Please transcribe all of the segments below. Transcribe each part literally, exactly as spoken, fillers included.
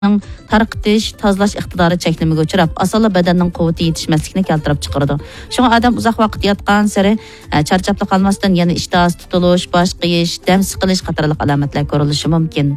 tarqitish, tozalash iqtidori cheklamaga uchrab, asosla badanning quvvati yetishmaslikni keltirib chiqaradi. Shunga odam uzoq vaqt yotgan sari charchab qolmasdan yana ishtahasi tutilish, bosh qiyish, dam siqilish qatorliq alomatlar ko'rilishi mumkin.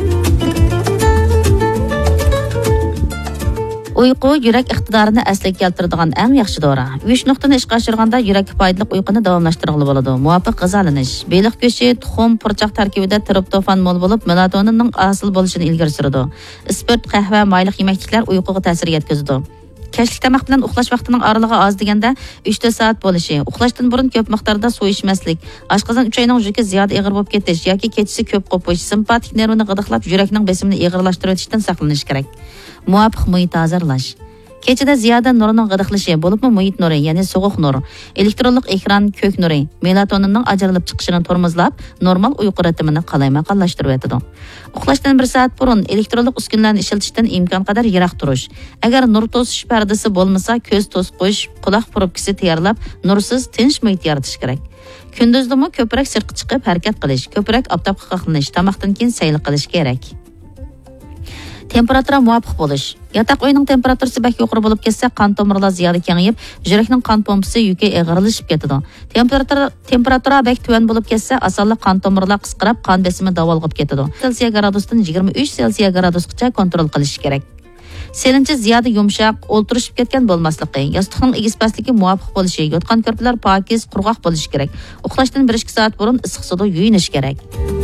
Uyqu yurak iqtidorini asliga keltiradigan eng yaxshi dori. uch nuqtani ishga oshirganda yurakka foydali uyquni davomlashtirg'ili bo'ladi. Muvofiq g'izalanish, beliq go'shti, tuxum, purchoq tarkibida triptofan mo'l bo'lib, melatoninning hosil bo'lishini ilgari suradi. Sport, qahva, mayliq yemekliklar uyquga ta'sir yetkazadi. Kechlik tamoq bilan uxlash vaqtining oralig'i oz deganda uch to'rt soat bo'lishi, uxlashdan burun ko'p miqdorda suv ichmaslik, oshqozon uchayining yuki ziyoda ig'ir bo'lib ketish yoki kechasi ko'p qo'pish, simpatik nervni g'idiqlab yurakning besimini ig'irlashtirib o'tishdan saqlanish kerak. Muvofiq muhit hozirlash. Kechada ziyoda nurining g'idiqlishi, bo'libmi muhit nuri, ya'ni sovuq nur, elektronlik ekran ko'k nuri, melatoninning ajralib chiqishini tormozlab, normal uyqu ritmini qalaymaqonlashtirib o'tadi. Uxlashdan bir soat burun elektronlik uskunalarni ishlatishdan imkon qadar yiroq turish. Agar nur to'sish pardasi bo'lmasa, ko'z to'siqish, quloq probkasi tayyorlab, nursiz tinch muhit yaratish kerak. Kunduzdimi ko'proq sirtqa chiqib harakat qilish, ko'proq oftobga qoqlanish, tamoqdan keyin sayl qilish kerak. Temperatura muvofiq bo'lish. Yotoq uyining temperaturasi bak yuqori bo'lib ketsa, qon tomirlar ziyoda kengayib, yurakning qon pompasi yuki ig'irlashib ketadi. Temperatura temperatura bak tuvan bo'lib ketsa, asonli qon tomirlar qisqarib, qon besimi davolg'ib ketadi. Selsiya gradusdan yigirma uch Selsiya gradusgacha kontrol qilish kerak. Selinchi ziyoda yumshoq, o'ltirishib ketgan bo'lmasligi, yostiqning egis pastligi muvofiq bo'lishi, yotgan ko'rpalar pokiz, qurg'oq bo'lishi kerak. Uxlashdan bir ikki soat burun issiq suvda yuvinish kerak.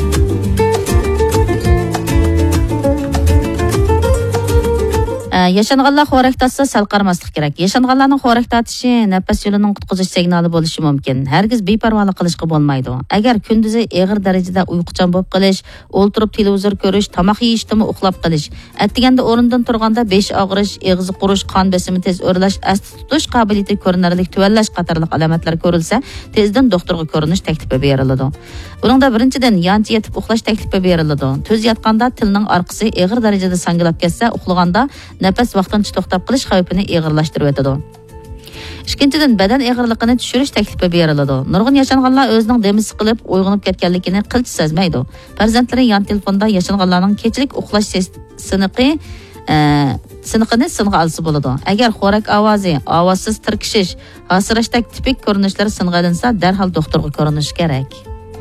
Yaşanğanlar xo'rak tatsa sal qarmaslik kerak. Yaşanğanlarning xo'rak tatishi nafas yo'lining qutqizish signali bo'lishi mumkin. Hargiz beparvolik qilishga bo'lmaydi. Agar kunduzi og'ir darajada uyquchan bo'lib qolish, o'ltirib televizor ko'rish, tomoq yeyishdimi uxlab qolish, atdiganda o'rindan turganda besh og'rish, og'iz qurish, qon besimi tez o'rlash, asti tutish qobiliyati ko'rinarli tuvallash qatorliq alomatlar ko'rilsa, tezdan doktorga ko'rinish taklifi beriladi. Buningda birinchidan yanchi yetib uxlash taklifi beriladi. Tuz yotganda tilning orqasi og'ir darajada sangilab ketsa, uxlaganda nafas vaqtincha to'xtab qilish xavfini ig'irlashtirib o'tadi. Ikkinchidan badan og'irligini tushirish taklifi beriladi. Nurg'un yashanganlar o'zining demi siqilib, uyg'onib ketganligini qilch sezmaydi. Farzandlari yon telefonda yashanganlarning kechilik uxlash siniqi siniqini singa olsa bo'ladi. Agar xo'rak ovozi, ovozsiz tirkishish, hasirashdak tipik ko'rinishlar singa olinsa, darhol doktorga ko'rinish kerak.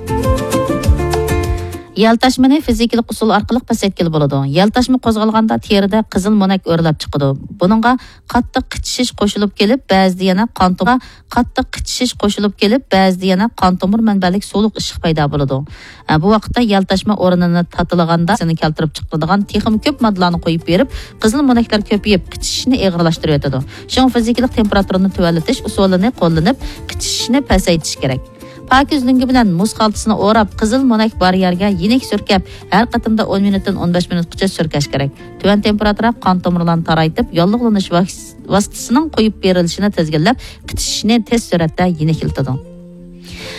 Yaltashmani fizikalik usul orqali pasaytkili bo'ladi. Yaltashma qo'zg'alganda terida qizil monak o'rlab chiqadi. Buningga qattiq qichishish qo'shilib kelib, ba'zida yana qon tomir, qattiq qichishish qo'shilib kelib, ba'zida yana qon tomir manbalik sovuq ishiq paydo bo'ladi. Bu vaqtda yaltashma o'rnini tatilaganda seni keltirib chiqadigan texim ko'p moddalarni qo'yib berib, qizil monaklar ko'payib, qichishishni og'irlashtirib o'tadi. Shunga fizikalik temperaturani tuvalatish usulini qo'llanib, qichishishni pasaytish kerak. Pakiz lungi bilan muz xaltasini o'rab, qizil monak bariyarga yenik surkab, har qatimda o'n minutdan o'n besh minutgacha surkash kerak. Tuvan temperatura qon tomirlarini taraytib, yollig'lanish vositasining qo'yib berilishini tezginlab, qichishishni tez suratda yenikiltadi.